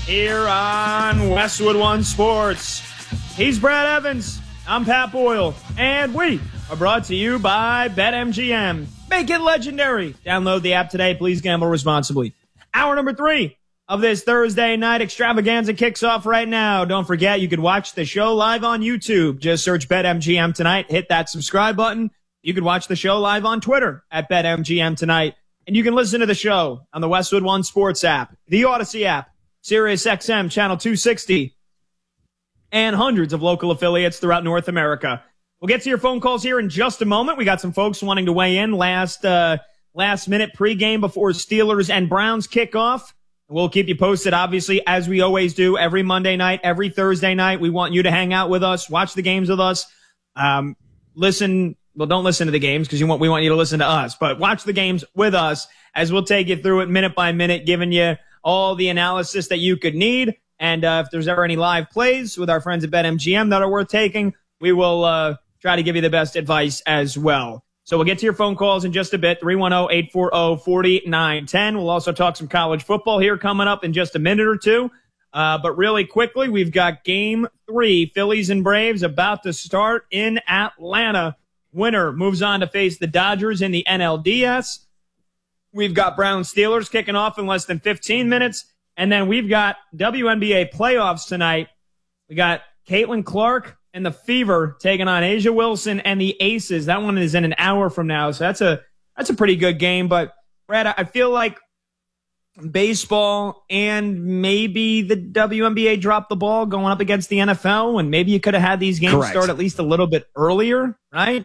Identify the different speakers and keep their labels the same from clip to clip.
Speaker 1: here on Westwood One Sports. He's Brad Evans. I'm Pat Boyle. And we are brought to you by BetMGM. Make it legendary. Download the app today. Please gamble responsibly. Hour number 3 of this Thursday night extravaganza kicks off right now. Don't forget, you could watch the show live on YouTube. Just search BetMGM tonight. Hit that subscribe button. You can watch the show live on Twitter at BetMGM tonight. And you can listen to the show on the Westwood One Sports app, the Odyssey app, Sirius XM Channel 260, and hundreds of local affiliates throughout North America. We'll get to your phone calls here in just a moment. We got some folks wanting to weigh in last minute pregame before Steelers and Browns kickoff. We'll keep you posted, obviously, as we always do every Monday night, every Thursday night. We want you to hang out with us, watch the games with us, listen. Well, don't listen to the games because we want you to listen to us, but watch the games with us as we'll take you through it minute by minute, giving you all the analysis that you could need. And if there's ever any live plays with our friends at BetMGM that are worth taking, we will try to give you the best advice as well. So we'll get to your phone calls in just a bit, 310-840-4910. We'll also talk some college football here coming up in just a minute or two. But really quickly, we've got Game 3, Phillies and Braves, about to start in Atlanta. Winner moves on to face the Dodgers in the NLDS. We've got Browns Steelers kicking off in less than 15 minutes. And then we've got WNBA playoffs tonight. We got Caitlin Clark and the Fever taking on Asia Wilson and the Aces. That one is in an hour from now. So that's a pretty good game. But Brad, I feel like baseball and maybe the WNBA dropped the ball going up against the NFL, and maybe you could have had these games start at least a little bit earlier, right?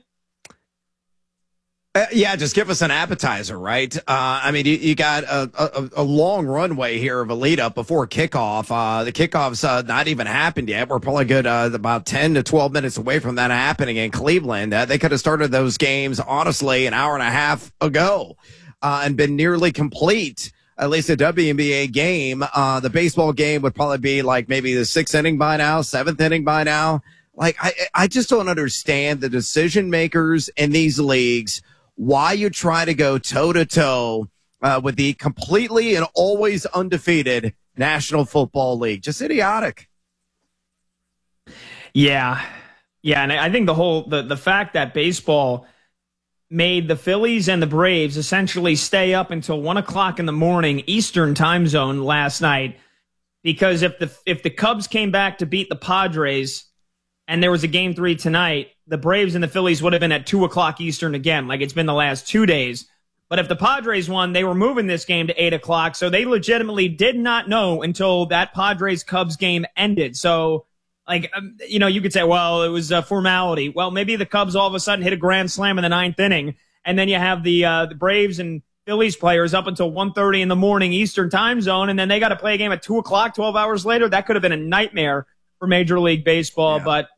Speaker 2: Yeah, just give us an appetizer, right? I mean, you got a long runway here of a lead up before kickoff. The kickoff's not even happened yet. We're probably good about 10 to 12 minutes away from that happening in Cleveland. They could have started those games, honestly, an hour and a half ago and been nearly complete. At least a WNBA game. The baseball game would probably be like maybe the 6th inning by now, 7th inning by now. Like, I just don't understand the decision makers in these leagues, why you try to go toe-to-toe with the completely and always undefeated National Football League. Just idiotic.
Speaker 1: Yeah, and I think the fact that baseball made the Phillies and the Braves essentially stay up until 1 o'clock in the morning Eastern time zone last night, because if the Cubs came back to beat the Padres and there was a Game 3 tonight, the Braves and the Phillies would have been at 2 o'clock Eastern again, like it's been the last 2 days. But if the Padres won, they were moving this game to 8 o'clock, so they legitimately did not know until that Padres-Cubs game ended. So, you could say, well, it was a formality. Well, maybe the Cubs all of a sudden hit a grand slam in the 9th inning, and then you have the Braves and Phillies players up until 1:30 in the morning Eastern time zone, and then they got to play a game at 2 o'clock 12 hours later. That could have been a nightmare for Major League Baseball, but